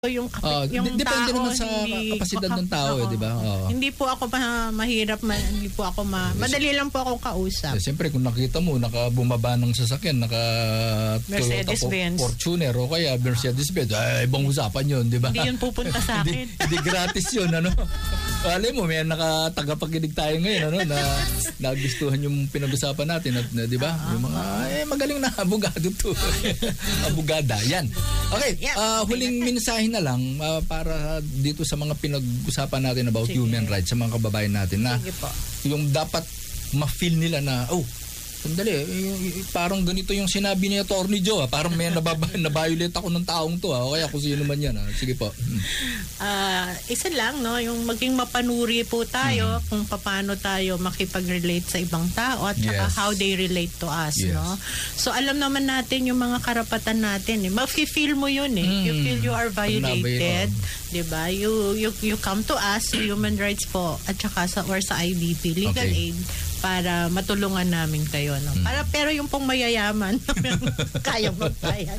yung depende tao, naman sa kapasidad ng tao, di ba? Hindi po ako mahirap, hindi po ako madali lang po akong kausap. Siyempre, kung nakita mo, nakabumaba ng sasakyan, Mercedes-Benz, Fortuner, o kaya Mercedes-Benz, ibang usapan yun, di ba? Hindi yun pupunta sa akin. Hindi gratis yun, ano? Alam mo, may nakatagapakinig tayo ngayon, na nagustuhan yung pinag-usapan natin, di ba? Yung mga, magaling na abogado to. Abogada, yan. Okay, huling mensahe na lang para dito sa mga pinag-usapan natin about human rights sa mga kababayan natin na yung dapat ma-feel nila na sandali, parang ganito yung sinabi ni Attorney Joe, parang may na-violate ako ng taong to, o kaya kung sino man yan. Sige po. Isa lang, no, yung maging mapanuri po tayo kung paano tayo makipag-relate sa ibang tao at saka how they relate to us, no. So alam naman natin yung mga karapatan natin, ma-feel mo yun, you feel you are violated, di ba? You come to us, human rights po, at saka sa IBP, legal aid, para matulungan namin kayo, no? Pero yung pong mayayaman, kayang magbayad.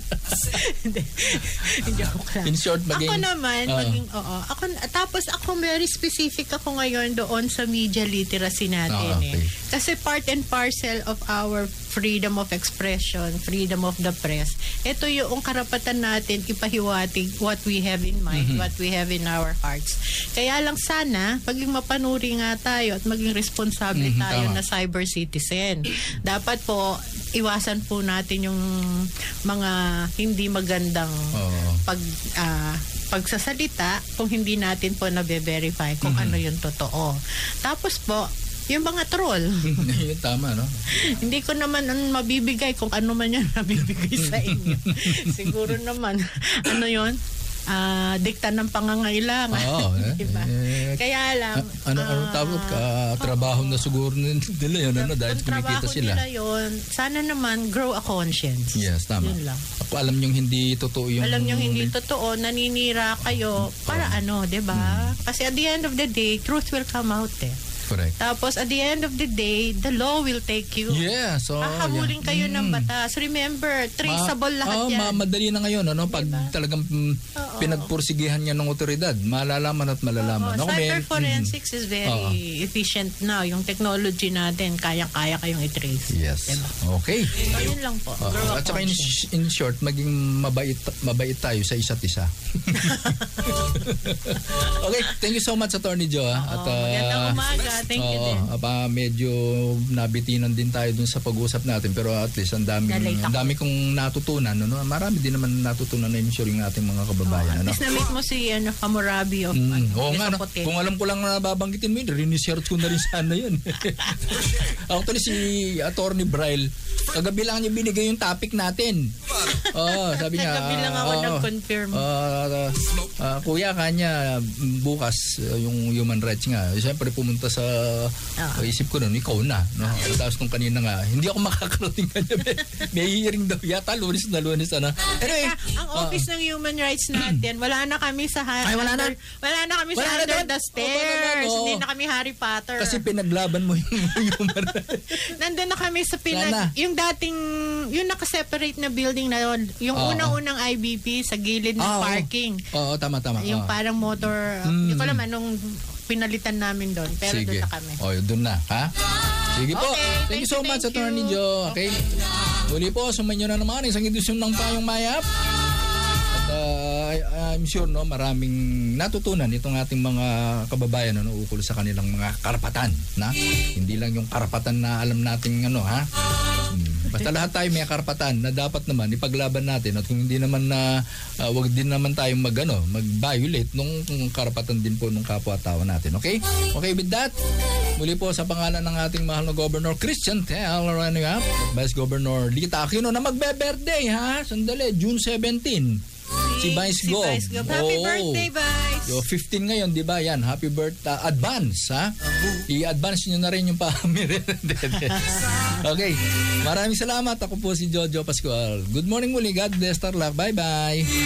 Joke lang. In short, ako naman, tapos ako very specific ako ngayon doon sa media literacy natin, Kasi part and parcel of our freedom of expression, freedom of the press, ito yung karapatan natin ipahiwatig what we have in mind, what we have in our hearts. Kaya lang sana, maging mapanuri nga tayo at maging responsable tayo na cyber citizen. Dapat po, iwasan po natin yung mga hindi magandang pagsasalita kung hindi natin po nabe-verify kung ano yung totoo. Tapos po, yung mga troll. Tama, no? Hindi ko naman mabibigay kung ano man yan mabibigay sa inyo. Siguro naman, ano yun? Dikta ng pangangailangan. Diba? Kaya lang, ano tawag ka? Trabaho na siguro nila yun, dahil kumikita sila. Nila yun, sana naman grow a conscience. Yes, tama. Yun lang. Ako alam yung hindi totoo yung... Alam yung hindi totoo, naninira kayo para diba? Kasi at the end of the day, truth will come out Correct. Tapos at the end of the day, the law will take you. Yeah, so hahabulin kayo ng batas. Remember, traceable lahat yan. Madali na ngayon, pag talagang pinagpursigihan niya ng otoridad, malalaman at malalaman. Cyber forensics is very efficient now. Yung technology natin, kayang-kaya kayong i-trace. Yes. Diba? Okay. So, yun lang po. At saka in short, maging mabait tayo sa isa't isa. Okay, thank you so much, Attorney Joe. Magandang umaga. Thank you din. Medyo nabitinan din tayo dun sa pag-uusap natin, pero at least ang dami kong natutunan. Marami din naman natutunan na sure yung ating mga kababayan. At least na-meet mo si Hammurabi of kung alam ko lang na babanggitin mo yun, rin-research ko na rin sana yun. Actually, si Attorney Braille, kagabi lang niya binigay yung topic natin. Sabi niya, kagabi lang ako nag-confirm. Kuya, kanya bukas yung human rights nga. Siyempre pumunta sa isip ko nun, ikaw na. Tapos nung kanina nga, hindi ako makakarating kanya. May hearing daw yata, lunes na. Anyway, ang office ng human rights natin, wala na kami sa wala na kami sa under the stairs. Hindi na kami Harry Potter. Kasi pinaglaban mo yung human rights. Nandun na kami sa yung dating, yung nakaseparate na building na yun, yung unang-unang IBP sa gilid ng parking. Tama. Yung parang motor, hindi ko alam anong pinalitan namin doon. Pero doon na kami. Doon na, ha? Sige po. Thank you so much, Attorney Joe. Okay. Muli po, sumayin nyo na naman isang edisyon ng Payong Mayap. At I'm sure maraming natutunan itong ating mga kababayan ukol sa kanilang mga karapatan, na hindi lang yung karapatan na alam nating basta lahat tayo may karapatan na dapat naman ipaglaban natin, at kung hindi naman wag din naman tayong mag-violate nung karapatan din po ng kapwa-tao natin. Okay? Okay, with that, muli po sa pangalan ng ating mahal na Governor Christian Tel, Vice Governor Lita Aquino na magbe-birthday, Sandali, June 17. Si Vice Gov. Happy birthday, Vice. 15 ngayon, di ba? Yan, happy birthday. Advance, I-advance nyo na rin yung pamilya. Okay. Maraming salamat. Ako po si Jojo Pascual. Good morning muli. God bless. Tarlac. Bye-bye.